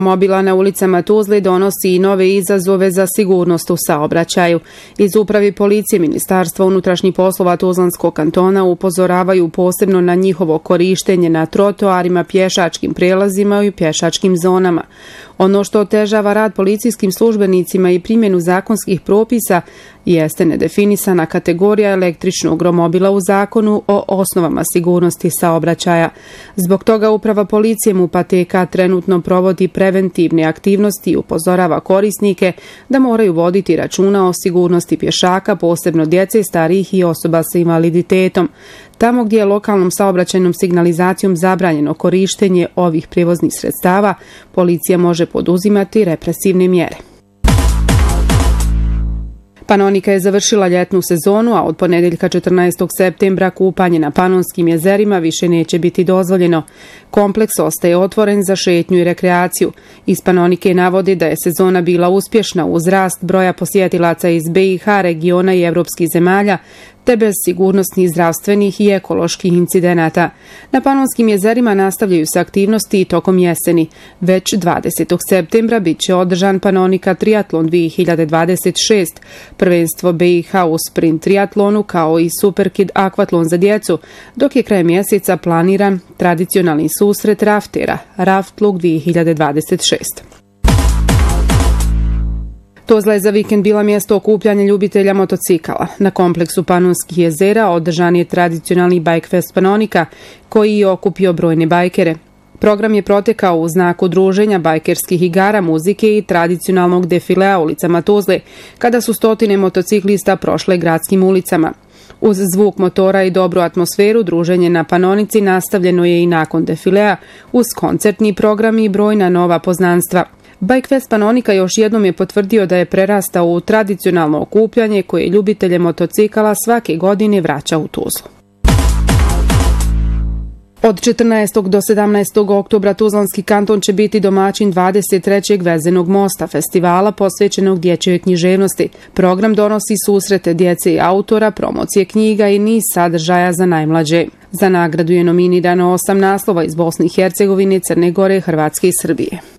Mobila na ulicama Tuzle donosi i nove izazove za sigurnost u saobraćaju. Iz upravi policije Ministarstva unutrašnjih poslova Tuzlanskog kantona upozoravaju posebno na njihovo korištenje na trotoarima, pješačkim prijelazima i pješačkim zonama. Ono što otežava rad policijskim službenicima i primjenu zakonskih propisa jeste nedefinisana kategorija električnog romobila u zakonu o osnovama sigurnosti saobraćaja. Zbog toga uprava policije MUP-a TK trenutno provodi preventivne aktivnosti i upozorava korisnike da moraju voditi računa o sigurnosti pješaka, posebno djece, starijih i osoba sa invaliditetom. Tamo gdje je lokalnom saobraćajnom signalizacijom zabranjeno korištenje ovih prijevoznih sredstava, policija može poduzimati represivne mjere. Panonika je završila ljetnu sezonu, a od ponedjeljka 14. septembra kupanje na Panonskim jezerima više neće biti dozvoljeno. Kompleks ostaje otvoren za šetnju i rekreaciju. Iz Panonike navodi da je sezona bila uspješna uz rast broja posjetilaca iz BiH, regiona i evropskih zemalja, te bez sigurnosnih, zdravstvenih i ekoloških incidenata. Na Panonskim jezerima nastavljaju se aktivnosti i tokom jeseni. Već 20. septembra bit će održan Panonika triatlon 2026, prvenstvo BiH u sprint triatlonu kao i Superkid akvatlon za djecu, dok je kraj mjeseca planiran tradicionalni susret raftera, Raftlug 2026. Tuzla je za vikend bila mjesto okupljanja ljubitelja motocikala. Na kompleksu Panonskih jezera održan je tradicionalni Bike Fest Panonika, koji je okupio brojne bajkere. Program je protekao u znaku druženja bajkerskih igara, muzike i tradicionalnog defilea ulicama Tuzle, kada su stotine motociklista prošle gradskim ulicama. Uz zvuk motora i dobru atmosferu, druženje na Panonici nastavljeno je i nakon defilea, uz koncertni program i brojna nova poznanstva. Bike Fest Panonika još jednom je potvrdio da je prerastao u tradicionalno okupljanje koje ljubitelje motocikala svake godine vraća u Tuzlu. Od 14. do 17. oktobra Tuzlanski kanton će biti domaćin 23. vezenog mosta, festivala posvećenog dječjoj književnosti. Program donosi susrete djece i autora, promocije knjiga i niz sadržaja za najmlađe. Za nagradu je nominirano 8 naslova iz Bosne i Hercegovine, Crne Gore, Hrvatske i Srbije.